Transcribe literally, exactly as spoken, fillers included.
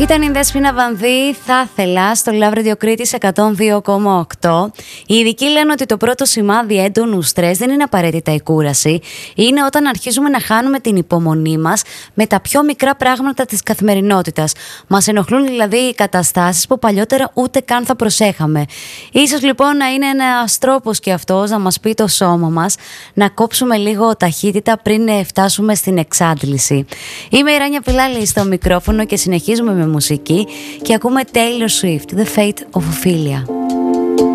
Ήταν η Δέσποινα Βανδύ, θα ήθελα, στο Love Radio Κρήτης εκατόν δύο κόμμα οκτώ. Οι ειδικοί λένε ότι το πρώτο σημάδι έντονου στρες δεν είναι απαραίτητα η κούραση. Είναι όταν αρχίζουμε να χάνουμε την υπομονή μας με τα πιο μικρά πράγματα της καθημερινότητας. Μας ενοχλούν δηλαδή οι καταστάσεις που παλιότερα ούτε καν θα προσέχαμε. Ίσως λοιπόν να είναι ένας τρόπος και αυτός να μας πει το σώμα μας να κόψουμε λίγο ταχύτητα πριν φτάσουμε στην εξάντληση. Είμαι η Ράνια Πιλάλη στο μικρόφωνο και συνεχίζουμε με μουσική και ακούμε Taylor Swift, The Fate of Ophelia.